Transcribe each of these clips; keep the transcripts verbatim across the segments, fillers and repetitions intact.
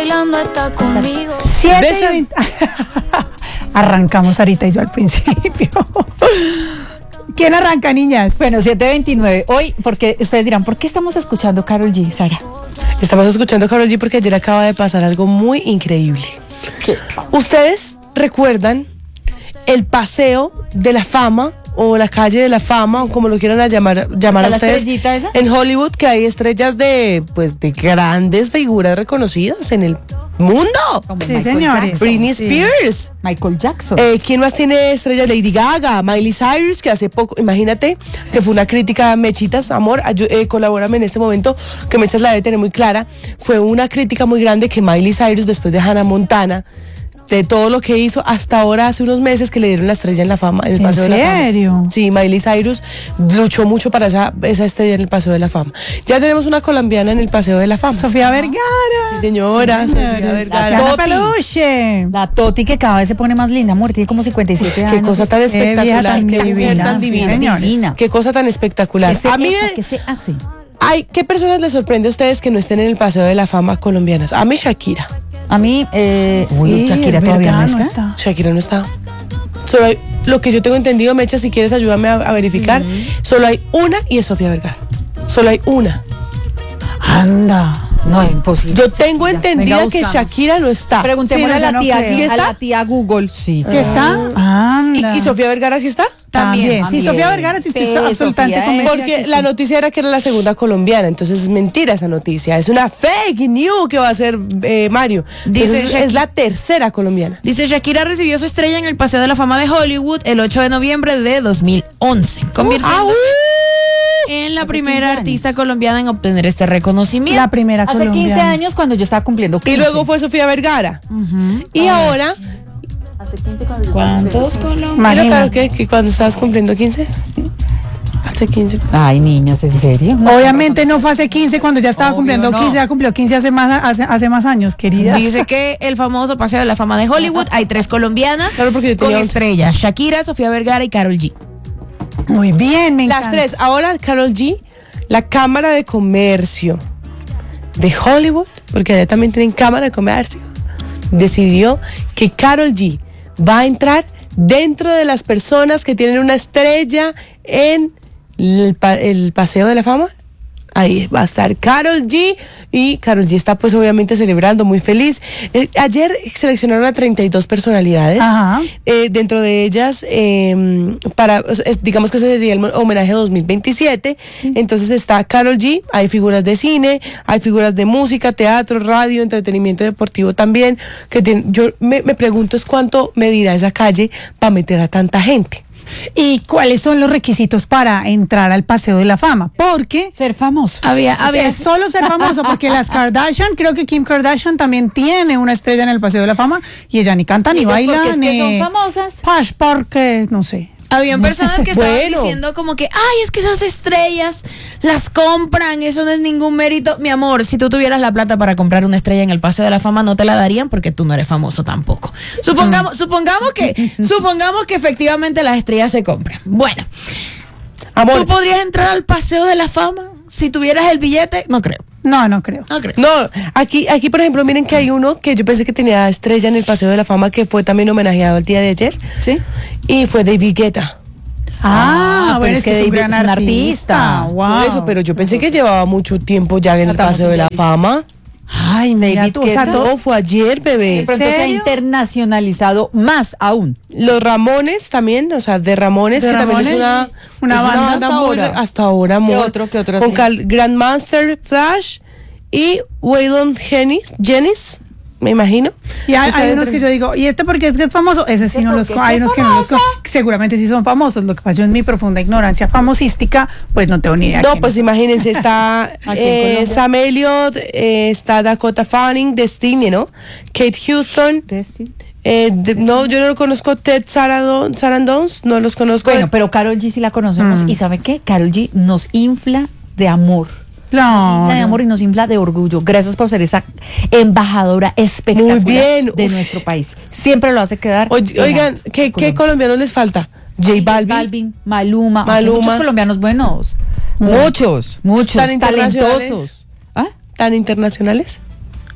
bailando está conmigo. Siete y veinte. Arrancamos ahorita y yo al principio. ¿Quién arranca, niñas? Bueno, siete veintinueve. Hoy, porque ustedes dirán, ¿por qué estamos escuchando Karol G, Sara? Estamos escuchando Karol G porque ayer acaba de pasar algo muy increíble. ¿Qué? ¿Ustedes recuerdan el paseo de la fama o la calle de la fama o como lo quieran llamar, llamar a ¿La ustedes? estrellita esa? En Hollywood, que hay estrellas de, pues, de grandes figuras reconocidas en el mundo. Como Sí, Michael señores. Jackson. Britney Sí. Spears. Michael Jackson. Eh, ¿Quién más tiene estrellas? Lady Gaga, Miley Cyrus, que hace poco, imagínate, que fue una crítica, Mechitas, amor, ayu- eh, colabórame en este momento, que Mechas la debe tener muy clara, fue una crítica muy grande que Miley Cyrus, después de Hannah Montana, de todo lo que hizo hasta ahora, hace unos meses que le dieron la estrella en la fama, en el ¿En Paseo de la Fama. serio? Sí, Miley Cyrus luchó mucho para esa, esa estrella en el Paseo de la Fama. Ya tenemos una colombiana en el Paseo de la Fama. Sofía Vergara. Sí, señora, Sí, Sofía señores. Vergara. Diana Toti. Peluche. La Toti, que cada vez se pone más linda, amor, tiene como cincuenta y siete años. Qué cosa tan Qué vieja espectacular, tan qué mujer divina, tan sí, divina. señores. divina. Qué cosa tan espectacular. ¿Qué se A mí echa? me- ¿Qué se hace? Ay, ¿qué personas les sorprende a ustedes que no estén en el Paseo de la Fama colombianas? A mí Shakira. A mí, eh, uy, Sí, Shakira es todavía verdad, no está. Shakira no está. Solo hay, lo que yo tengo entendido, Mecha, si quieres ayúdame a, a verificar, solo hay una y es Sofía Vergara. Solo hay una. Anda. No, es imposible. Yo tengo Ya, entendido venga, que buscamos. Shakira no está. Preguntémosle Sí, no, a yo la no tía, creo. sí, ¿Sí a está? la tía Google. Sí, ¿Sí está? Anda. ¿Y, y Sofía Vergara sí está? También. También. Sí, Sofía Vergara sí, Sí, estoy absolutamente Sofía es- convencida. Porque que la sí. noticia era que era la segunda colombiana, entonces es mentira esa noticia. Es una fake news que va a hacer eh, Mario. Dice Entonces, Shakira- es la tercera colombiana. Dice, Shakira recibió su estrella en el Paseo de la Fama de Hollywood el ocho de noviembre de dos mil once, convirtiéndose en la Hace primera quince años. artista colombiana en obtener este reconocimiento. La primera Hace colombiana. quince años cuando yo estaba cumpliendo quince. Y luego fue Sofía Vergara. Y ahora, ¿Cuántos colombianos? mira, Imagínate. claro que, que cuando estabas cumpliendo quince, hace quince. Ay, niñas, ¿en serio? Obviamente no fue hace quince cuando ya estaba Obvio, cumpliendo no. quince, ya cumplió quince hace más, hace, hace más años, querida. Dice que el famoso Paseo de la Fama de Hollywood hay tres colombianas Claro, porque yo con tenía once. estrellas: Shakira, Sofía Vergara y Karol G. Muy bien, me Las encanta. tres. Ahora, Karol G, la Cámara de Comercio de Hollywood, porque allá también tienen Cámara de Comercio, decidió que Karol G va a entrar dentro de las personas que tienen una estrella en el, pa- el Paseo de la Fama. Ahí va a estar Karol G y Karol G está pues obviamente celebrando, muy feliz. Eh, ayer seleccionaron a treinta y dos personalidades. Ajá. Eh, dentro de ellas, eh, para, es- digamos que ese sería el mo- homenaje dos mil veintisiete. Entonces está Karol G, hay figuras de cine, hay figuras de música, teatro, radio, entretenimiento deportivo también. Que tienen- yo me, me pregunto es cuánto medirá esa calle para meter a tanta gente. ¿Y cuáles son los requisitos para entrar al Paseo de la Fama? Porque Ser famoso. Había, o sea, había es solo ser famoso, porque las Kardashian, creo que Kim Kardashian también tiene una estrella en el Paseo de la Fama y ella ni canta ni Ellas baila porque es que ni son famosas. Pash porque no sé. Habían personas que estaban Bueno. diciendo como que, ay, es que esas estrellas las compran, eso no es ningún mérito. Mi amor, si tú tuvieras la plata para comprar una estrella en el Paseo de la Fama, no te la darían porque tú no eres famoso tampoco. Supongamos, supongamos que, supongamos que efectivamente las estrellas se compran. Bueno, Amor, ¿tú podrías entrar al Paseo de la Fama si tuvieras el billete? No creo, No, no creo. no creo. no, aquí, aquí por ejemplo, miren que hay uno que yo pensé que tenía estrella en el Paseo de la Fama, que fue también homenajeado el día de ayer, ¿Sí? y fue David Guetta. Ah, pero bueno, es es que que es un David gran es un artista. artista. Wow. Por eso, pero yo pensé que llevaba mucho tiempo ya en el Tratamos Paseo de la de- Fama. Ay, mira David tú, o sea, Guetta. todo- No, fue ayer, bebé. De pronto se ha serio? internacionalizado más aún. Los Ramones también, o sea, de Ramones, De que también es Ramones, una, una es banda hasta muy- ahora. hasta ahora, amor. ¿Qué otro, qué otro Con así? Cal- Grandmaster Flash y Waylon Jennings, Jennings, me imagino. Y hay, Está hay unos dentro- que yo digo, ¿y este porque es que es famoso? Ese sí no ¿Por los qué co- Hay es unos que no los co- seguramente sí son famosos. Lo que pasa yo en mi profunda ignorancia famosística, pues no tengo ni idea. No, quién pues es. imagínense, está Aquí en eh, Colombia. Sam Elliott, eh, está Dakota Fanning, Destiny, ¿no? Kate Houston. Eh, de- no, yo no lo conozco. Ted Sarandon, Sarandons, no los conozco. Bueno, pero Karol G sí la conocemos. ¿Y sabe qué? Karol G nos infla de amor. Nos infla de Claro. amor y nos infla de orgullo. Gracias por ser esa embajadora espectacular Muy bien. de Uf. nuestro país. Siempre lo hace quedar. Oye, en oigan, alto. ¿qué, ¿qué Colombia. colombianos les falta? J Balvin. Maluma, aunque Maluma. muchos colombianos buenos. Muchos, muchos, Tan internacionales. talentosos. ¿Ah? ¿Tan internacionales?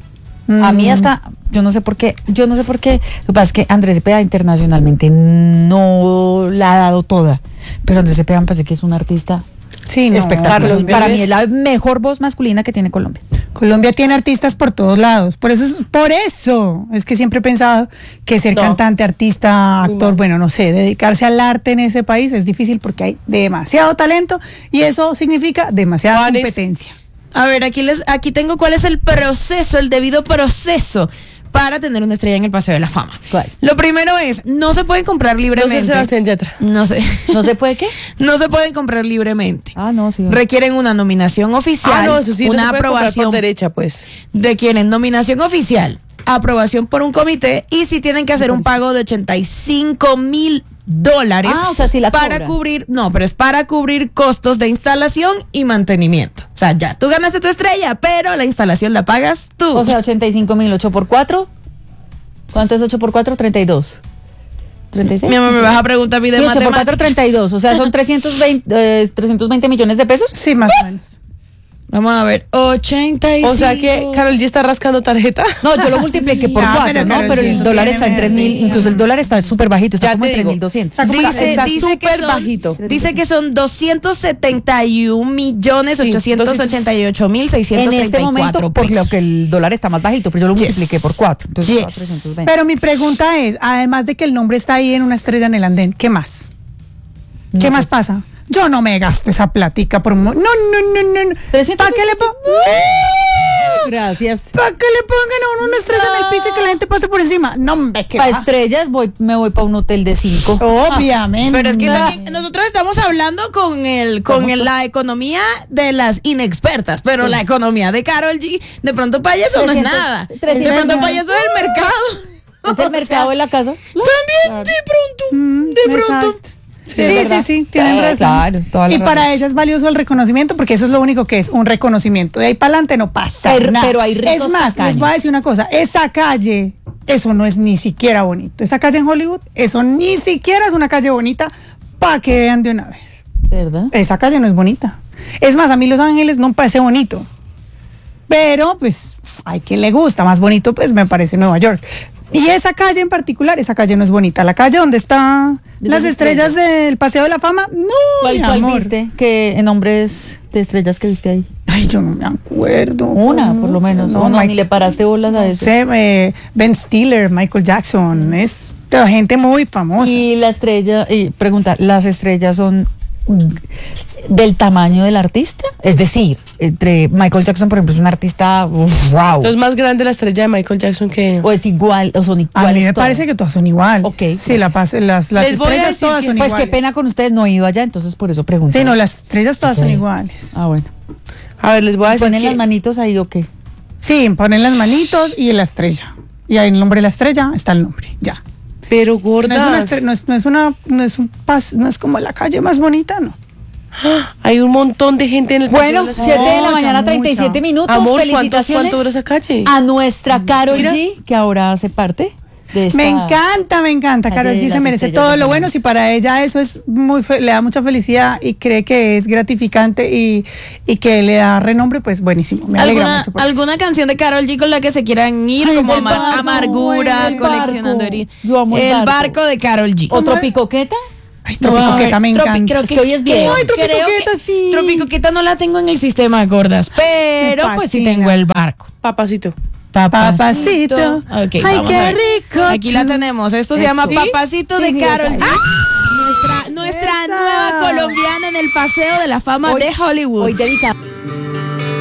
A mí Mm. hasta, yo no sé por qué, yo no sé por qué, lo que pasa es que Andrés Cepeda internacionalmente no la ha dado toda, pero Andrés Cepeda me parece que es un artista Sí, no, espectacular. Carlos Para Vives. mí es la mejor voz masculina que tiene Colombia. Colombia tiene artistas por todos lados. Por eso es, por eso es que siempre he pensado que ser No. cantante, artista, Muy actor, mal. bueno, no sé, dedicarse al arte en ese país es difícil porque hay demasiado talento y eso significa demasiada Juanes. competencia. A ver, aquí les, aquí tengo cuál es el proceso, el debido proceso para tener una estrella en el Paseo de la Fama. ¿Cuál? Lo primero es, no se pueden comprar No sé, libremente. Sebastián Yatra. No sé. ¿No se puede qué? No se pueden comprar libremente. Ah, no, sí. Requieren una nominación oficial, Ah, no, eso sí, no una se puede comprar aprobación. por derecha, pues. Requieren nominación oficial, aprobación por un comité y si tienen que hacer un pago de ochenta y cinco mil dólares Ah, o sea, sí la para cobran. cubrir, no, pero es para cubrir costos de instalación y mantenimiento. O sea, ya, tú ganaste tu estrella, pero la instalación la pagas tú. O sea, ochenta y cinco mil, ocho por cuatro. ¿Cuánto es ocho por cuatro? treinta y dos. ¿treinta y seis? Mi amor, me vas a preguntar a mí de Sí, ocho por cuatro, matemáticas. treinta y dos. O sea, son trescientos veinte, eh, trescientos veinte millones de pesos. Sí, más o menos. Vamos a ver, ochenta y cinco. O sea que Karol G está rascando tarjeta. No, yo lo multipliqué por Ya, cuatro, pero ¿no? Karol Pero G, el eso dólar tiene está en tres mil, beneficio. incluso el dólar está súper bajito, está Ya como te en digo. tres mil doscientos. Está como- Dice, Está dice que súper son, bajito. dice que son doscientos setenta y un millones Sí, ochocientos ochenta y ocho mil seiscientos En treinta este y cuatro momento, por lo pesos. que el dólar está más bajito, pero yo lo Yes. multipliqué por cuatro. Entonces, Yes. está trescientos veinte. Pero mi pregunta es, además de que el nombre está ahí en una estrella en el andén, ¿qué más? ¿Qué No, más pues- pasa? Yo no me gasto esa platica por un... mo- No, no, no, no. no. trescientos ¿Para qué le pongan? Gracias. ¿Para qué le pongan a uno una estrella en el piso y que la gente pase por encima? No, hombre, que Para va. estrellas voy, me voy para un hotel de cinco. Obviamente. Pero es que No. también nosotros estamos hablando con el con el- la economía de las inexpertas, pero la economía de Karol G, de pronto para ella eso no es trescientos, nada. De trescientos. pronto para ella eso es el mercado. ¿Es O sea, el mercado de la casa? También, de pronto, Mm, de pronto. exacto. Sí, es sí, verdad. sí, tienen Sí, razón. claro, toda la y para razón. ella es valioso el reconocimiento porque eso es lo único que es, un reconocimiento. De ahí para adelante no pasa Pero- nada. pero hay ricos Es más, les tacaños. voy a decir una cosa, esa calle, eso no es ni siquiera bonito. Esa calle en Hollywood, eso ni siquiera es una calle bonita para que vean de una vez. ¿Verdad? Esa calle no es bonita. Es más, a mí Los Ángeles no me parece bonito. Pero, pues, hay quien le gusta. Más bonito, pues, me parece Nueva York. Y esa calle en particular, esa calle no es bonita. La calle donde están De las las estrellas estrellas. del Paseo de la Fama, no, ¿Cuál, mi cuál amor. viste? ¿Qué nombres de estrellas que viste ahí? Ay, yo no me acuerdo. Una, por lo menos. No, No, no, Mike- ni le paraste bolas a no eso. sé, eh, Ben Stiller, Michael Jackson, es de gente muy famosa. Y la estrella, y pregunta, ¿las estrellas son mm, del tamaño del artista? Es decir, entre Michael Jackson, por ejemplo, es un artista, uf, wow. Es más grande la estrella de Michael Jackson que... O es igual, o son A iguales. mí me todas. parece que todas son igual. Ok, Sí, la gracias. pas- las, las Les voy a estrellas decir todas que- son Pues iguales. qué pena con ustedes, no he ido allá, entonces por eso pregunto. Sí, no, las estrellas todas son Ok. iguales. Ah, bueno. A ver, les voy a decir ¿Ponen que... las manitos ahí o qué? Sí, ponen las manitos y la estrella. Y ahí en el nombre de la estrella está el nombre, ya. Pero No es una, gordas, estre- no es, no es una, no es un pas, no es como la calle más bonita, ¿no? hay un montón de gente en el Paseo Bueno, de las- siete de la Mucha, mañana, treinta y siete mucha. minutos. Amor, ¿cuánto, Felicitaciones cuánto dura esa calle? a nuestra Karol Mira. G, que ahora hace parte de esta... Me encanta, me encanta. Calle Karol de G se las merece estrellas todo de lo bueno. Hollywood. Si para ella eso es muy fe- le da mucha felicidad y cree que es gratificante y, y que le da renombre, pues buenísimo. Me alegra ¿Alguna, mucho por eso. alguna canción de Karol G con la que se quieran ir, Ay, como el Amar- barco, Amargura, el coleccionando barco. heridas? Yo amo el el barco. barco de Karol G. ¿Otro picoqueta? Ay, Tropicoqueta me Tropi- encanta. creo Es que hoy es viernes. Ay, Tropicoqueta, que- sí. Tropicoqueta no la tengo en el sistema, gordas, pero Me pues sí fascina. tengo el barco. Papacito. Papacito. Ok, Ay, vamos qué a ver. rico. Aquí la tenemos. Esto se llama ¿Sí? Papacito Sí, de sí, Karol esa. G. Nuestra, nuestra Esa. nueva colombiana en el Paseo de la Fama Hoy- de Hollywood. Hoy dedicada.